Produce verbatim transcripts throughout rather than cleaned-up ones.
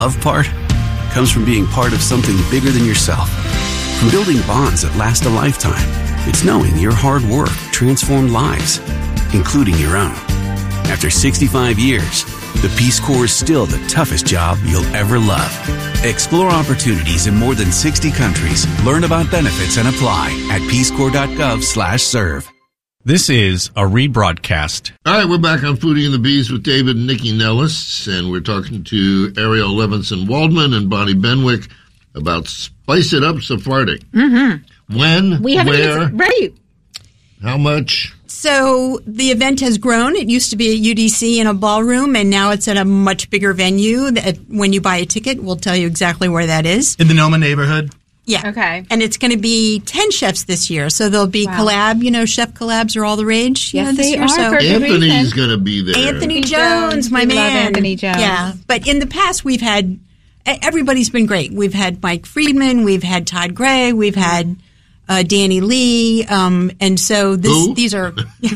Love part comes from being part of something bigger than yourself. From building bonds that last a lifetime, it's knowing your hard work transformed lives, including your own. After sixty-five years, the Peace Corps is still the toughest job you'll ever love. Explore opportunities in more than sixty countries. Learn about benefits and apply at peacecorps.gov slash serve. This is a rebroadcast. All right, we're back on Foodie and the Bees with David and Nikki Nellis, and we're talking to Ariel Levinson Waldman and Bonnie Benwick about Spice It Up Sephardic. Mm-hmm. When, we haven't where, used, right? How much? So the event has grown. It used to be at U D C in a ballroom, and now it's at a much bigger venue. That when you buy a ticket, we'll tell you exactly where that is. In the Noma neighborhood? Yeah. Okay. And it's going to be ten chefs this year. So there'll be wow. collab, you know, chef collabs are all the rage. Yes, you know, this they year. are. So for Anthony's going to be there. Anthony Jones, Jones my we man. Love Anthony Jones. Yeah. But in the past, we've had, everybody's been great. We've had Mike Friedman, we've had Todd Gray, we've had uh, Danny Lee. Um, and so this, Who? these are,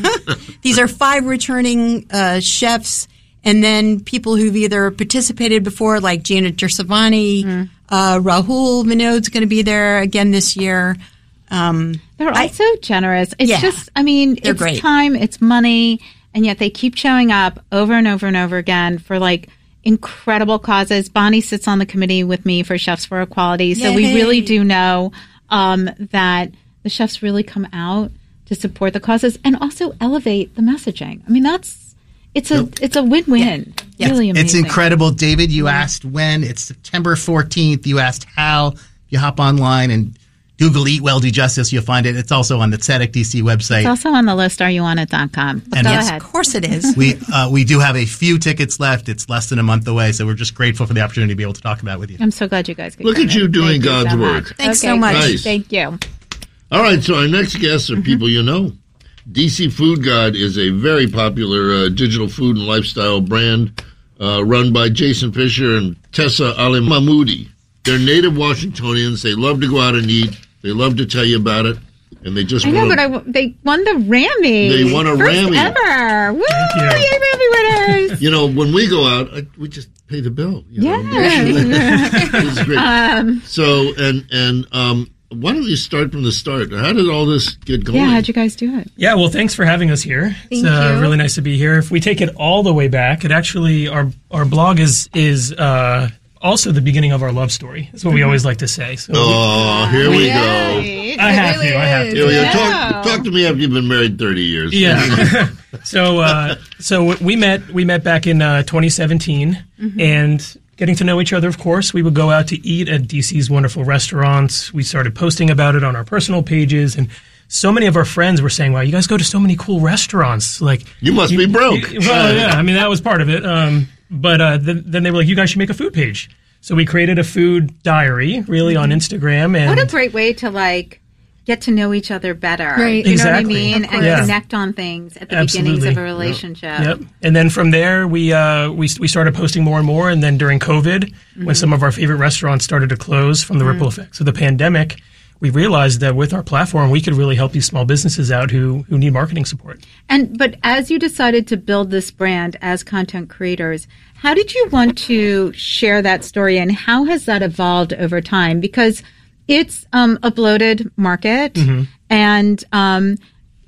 these are five returning uh, chefs. And then people who've either participated before, like Janet Gersavani, mm. uh, Rahul Vinod's going to be there again this year. Um, they're also I, generous. It's yeah, just, I mean, it's great. time, it's money, and yet they keep showing up over and over and over again for like incredible causes. Bonnie sits on the committee with me for Chefs for Equality, so Yay. we really do know um, that the chefs really come out to support the causes and also elevate the messaging. I mean, that's It's a yep. it's a win-win. Yeah. Really amazing. It's incredible. David, you mm-hmm. asked when. It's September fourteenth. You asked how. You hop online and Google Eat Well, Do Justice. You'll find it. It's also on the Tzedek D C website. It's also on the list, are you on it dot com. And Go yes, ahead. Of course it is. we uh, we do have a few tickets left. It's less than a month away, so we're just grateful for the opportunity to be able to talk about it with you. I'm so glad you guys could Look come at you in. doing Thank God's you so work. Much. Thanks okay. so much. Nice. Thank you. All right, so our next guests are mm-hmm. people you know. D C Food God is a very popular uh, digital food and lifestyle brand uh, run by Jason Fisher and Tessa Ali Mahmoudi. They're native Washingtonians. They love to go out and eat. They love to tell you about it. And they just I know, wanna, but I w- they won the Rammy. They won a First Rammy. ever. Woo! Yay, Rammy winners. You know, when we go out, I, we just pay the bill. You know? Yeah. It's great. Um, so, and, and, um, why don't you start from the start? How did all this get going? Yeah, how'd you guys do it? Yeah, well, thanks for having us here. Thank it's uh, you. really nice to be here. If we take it all the way back, it actually our our blog is is uh, also the beginning of our love story. That's what we always like to say. So oh, we, here we Yay. go. I have really to. I have is. to. Here we go. Yeah. Talk, talk to me after you've been married thirty years. Yeah. so uh, so we met we met back in uh, twenty seventeen, mm-hmm. and getting to know each other, of course, we would go out to eat at D C's wonderful restaurants. We started posting about it on our personal pages, and so many of our friends were saying, wow, you guys go to so many cool restaurants. Like, you must you, be broke. You, well, yeah, I mean, that was part of it. Um, but uh, then, then they were like, you guys should make a food page. So we created a food diary, really, mm-hmm. on Instagram. And what a great way to, like, get to know each other better. Right. You Exactly. know what I mean? And yeah. connect on things at the Absolutely. beginnings of a relationship. Yep. And then from there, we uh, we we started posting more and more. And then during COVID, mm-hmm. when some of our favorite restaurants started to close from the mm-hmm. ripple effects of the pandemic, we realized that with our platform, we could really help these small businesses out who who need marketing support. And but as you decided to build this brand as content creators, how did you want to share that story, and how has that evolved over time? Because it's um, a bloated market, mm-hmm. and um,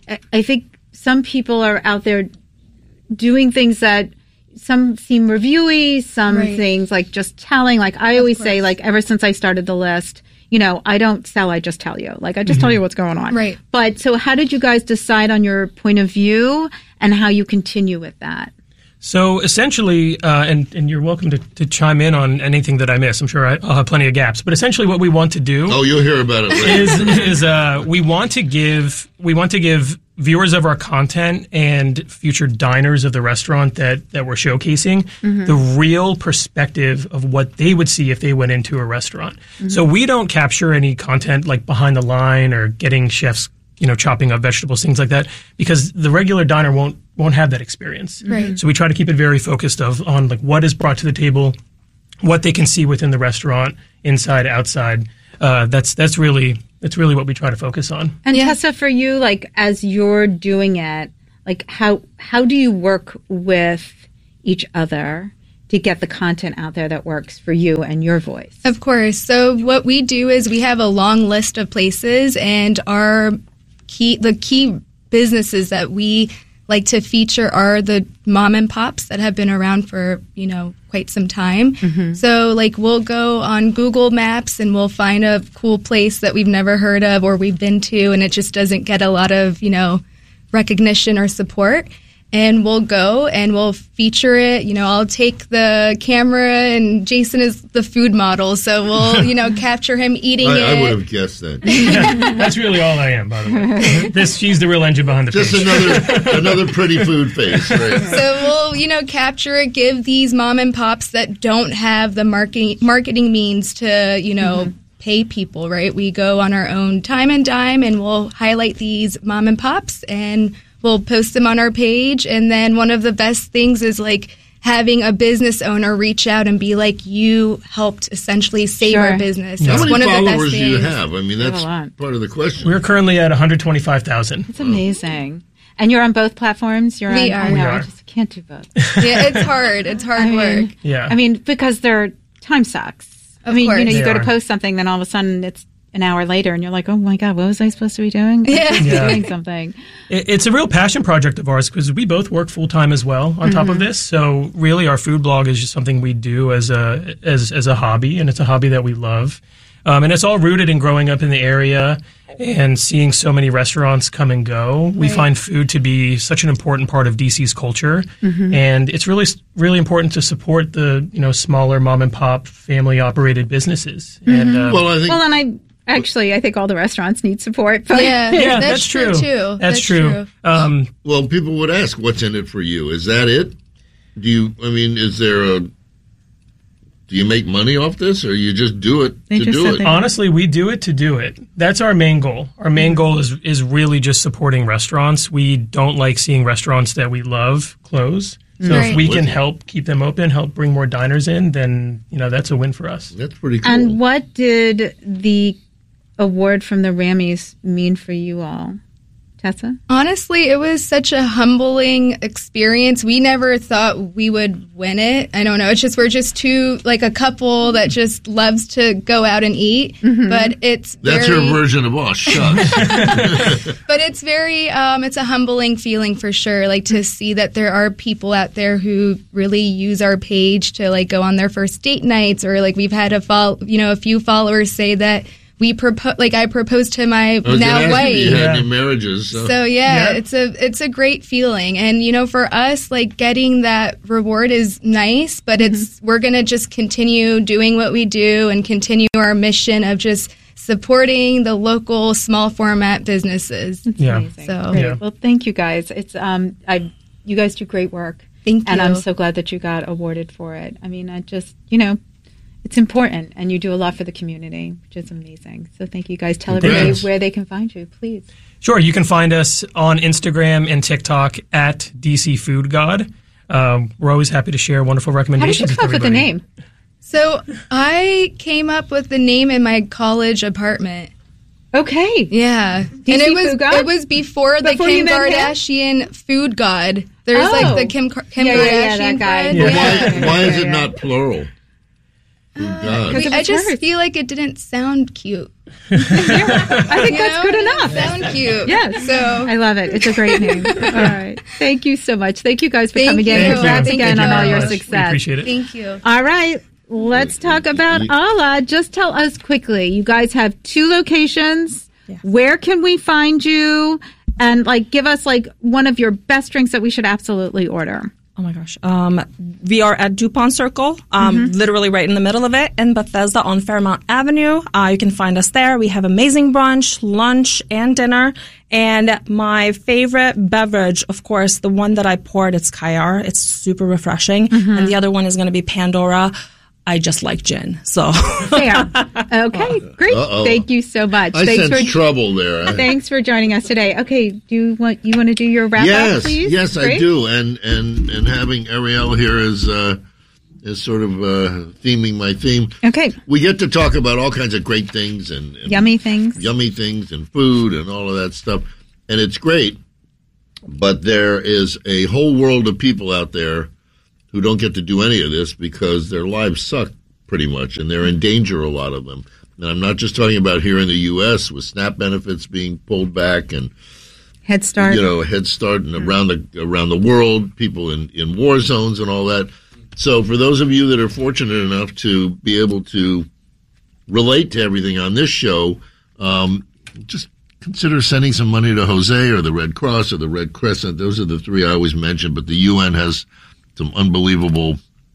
I think some people are out there doing things that some seem reviewy, some right. things like just telling. Like I always say, like ever since I started the list, you know, I don't sell, I just tell you. Like I just mm-hmm. tell you what's going on. Right. But so how did you guys decide on your point of view and how you continue with that? So essentially, uh, and, and you're welcome to, to chime in on anything that I miss. I'm sure I, I'll have plenty of gaps. But essentially what we want to do Oh, you'll hear about it later. is, is uh, we want to give we want to give viewers of our content and future diners of the restaurant that, that we're showcasing mm-hmm. the real perspective of what they would see if they went into a restaurant. Mm-hmm. So we don't capture any content like behind the line or getting chefs, you know, chopping up vegetables, things like that, because the regular diner won't won't have that experience. Right. So we try to keep it very focused of on like what is brought to the table, what they can see within the restaurant, inside, outside. Uh, that's that's really that's really what we try to focus on. And yeah. Tessa, for you, like as you're doing it, like how how do you work with each other to get the content out there that works for you and your voice? Of course. So what we do is we have a long list of places, and our key, the key businesses that we like to feature are the mom and pops that have been around for, you know, quite some time. Mm-hmm. So like we'll go on Google Maps and we'll find a cool place that we've never heard of or we've been to, and it just doesn't get a lot of, you know, recognition or support. And we'll go and we'll feature it. You know, I'll take the camera, and Jason is the food model, so we'll, you know, capture him eating I, it. I would have guessed that. That's really all I am, by the way. This, she's the real engine behind the Just page. another another pretty food face, right? So we'll, you know, capture it, give these mom and pops that don't have the marketing marketing means to, you know, mm-hmm. pay people, right? We go on our own time and dime, and we'll highlight these mom and pops, and we'll post them on our page. And then one of the best things is like having a business owner reach out and be like, you helped essentially save Sure. our business. Yeah. How It's many one of the best followers do you things. have? I mean, have that's a lot. part of the question. We're currently at one hundred twenty-five thousand. It's amazing. And you're on both platforms? You're We on, are. I know, We I are. just can't do both. Yeah, it's hard. It's hard I mean, work. Yeah. I mean, because they're time sucks. I Of mean, you course. know, you They go to are. post something, then all of a sudden it's an hour later, and you're like, oh my God, what was I supposed to be doing? I'm Yeah. supposed to be Yeah. doing something. It- It's a real passion project of ours because we both work full time as well on top of this. So really, our food blog is just something we do as a as as a hobby, and it's a hobby that we love. Um, and it's all rooted in growing up in the area and seeing so many restaurants come and go. We Right. find food to be such an important part of D C's culture, and it's really really important to support the you know smaller mom and pop family operated businesses. And um, well, I think Well, and I actually, I think all the restaurants need support. But Yeah, yeah, that's, that's, true. too. That's, true. Um, well, people would ask, "What's in it for you?" Is that it? Do you? I mean, is there a? Do you make money off this, or you just do it They to just do said it? they- Honestly, we do it to do it. That's our main goal. Our main goal is is really just supporting restaurants. We don't like seeing restaurants that we love close. So Right. if we can With you. help keep them open, help bring more diners in, then you know that's a win for us. That's pretty cool. And what did the award from the Rammys mean for you all? Tessa? Honestly, it was such a humbling experience. We never thought we would win it. I don't know. It's just we're just two like a couple that just loves to go out and eat. But it's That's very, her version of oh shucks. But it's very um, it's a humbling feeling for sure. Like to see that there are people out there who really use our page to like go on their first date nights, or like we've had a fol- you know a few followers say that we propose like I proposed to my I was gonna now ask wife. if you had Yeah. any marriages. So. So yeah, Yeah. it's a it's a great feeling, and you know, for us, like getting that reward is nice, but it's we're gonna just continue doing what we do and continue our mission of just supporting the local small format businesses. Yeah. Amazing. So- Great. Yeah. Well, thank you guys. It's um, I, you guys do great work. Thank And you. I'm so glad that you got awarded for it. I mean, I just, you know, it's important, and you do a lot for the community, which is amazing. So thank you guys. Tell everybody Congrats. where they can find you, please. Sure, you can find us on Instagram and TikTok at D C Food God. Um, we're always happy to share wonderful How did recommendations. you come up with the everybody. name? So I came up with the name in my college apartment. Okay. Yeah, D C and it was Food God? it was before the Before you Kim met him? Kardashian Food God. There's Oh. like the Kim Kar- Kim Yeah, Kardashian yeah, yeah, that guy. friend. Yeah. Why, why is Yeah, it yeah. not plural? Food God. Because We- it I was just hers. feel like it didn't sound cute. I think You that's know? good It enough. didn't Sound cute. Yes. So I love it. It's a great name. All right. Thank you so much. Thank you guys for Thank coming in. you. Congrats Thank again you on all very your much. We success. appreciate it. thank you. All right. Let's talk about Allah. Just tell us quickly. You guys have two locations. Where can we find you? And like, give us like one of your best drinks that we should absolutely order. Oh my gosh. Um, we are at DuPont Circle, um, literally right in the middle of it in Bethesda on Fairmount Avenue. Uh, you can find us there. We have amazing brunch, lunch, and dinner. And my favorite beverage, of course, the one that I poured, it's Kayar. It's super refreshing. And the other one is going to be Pandora. I just like gin. So Fair. Okay. Great. Uh-oh. Thank you so much. I Thanks sense for trouble there. I- thanks for joining us today. Okay. Do you want you want to do your wrap yes, up, please? yes, I Great. do. And and and having Ariel here is uh, is sort of uh, theming my theme. Okay. We get to talk about all kinds of great things and, and Yummy things. yummy things and food and all of that stuff, and it's great. But there is a whole world of people out there who don't get to do any of this because their lives suck pretty much, and they're in danger, a lot of them. And I'm not just talking about here in the U S with SNAP benefits being pulled back and Head Start. You know, Head Start, and around the around the world, people in, in war zones and all that. So for those of you that are fortunate enough to be able to relate to everything on this show, um, just consider sending some money to Jose or the Red Cross or the Red Crescent. Those are the three I always mention, but the U N has some unbelievable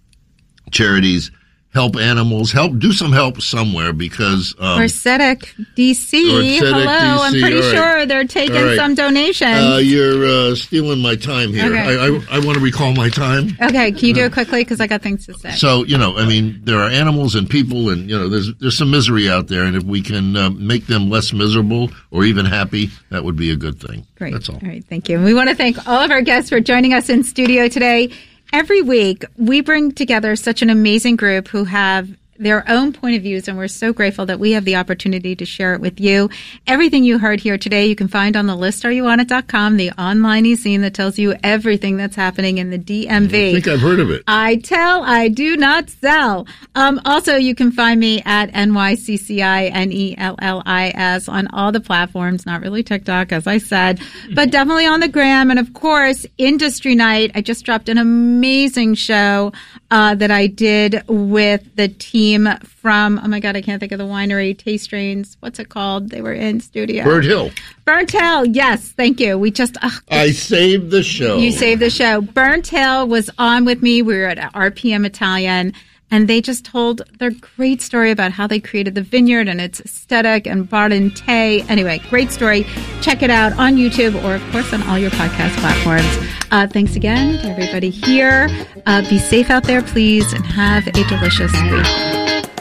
charities. Help animals. Help. Do some help somewhere because... Um, or C E D C D C. Hello. D C. I'm pretty right. sure they're taking right. some donations. Uh, you're uh, stealing my time here. Okay. I, I, I want to recall my time. Okay, can you do it quickly? Because I got things to say. So, you know, I mean, there are animals and people, and, you know, there's there's some misery out there, and if we can uh, make them less miserable or even happy, that would be a good thing. Great. That's all. All right, thank you. And we want to thank all of our guests for joining us in studio today. Every week, we bring together such an amazing group who have their own point of views, and we're so grateful that we have the opportunity to share it with you. Everything you heard here today, you can find on the list are you on it dot com, the online e-zine that tells you everything that's happening in the D M V. I think I've heard of it. I tell, I do not sell. Um, also, you can find me at N Y C C I N E L L I S on all the platforms, not really TikTok, as I said, but definitely on the gram. And of course, Industry Night. I just dropped an amazing show uh, that I did with the team from, oh my God, I can't think of the winery, Taste Strains. What's it called? They were in studio. Burnt Hill. Burnt Hill. Yes. Thank you. We just, uh, I saved the show. You saved the show. Burnt Hill was on with me. We were at R P M Italian, and they just told their great story about how they created the vineyard and its aesthetic and brought in Tay. Anyway, great story. Check it out on YouTube or, of course, on all your podcast platforms. Uh, thanks again to everybody here. Uh, be safe out there, please, and have a delicious week.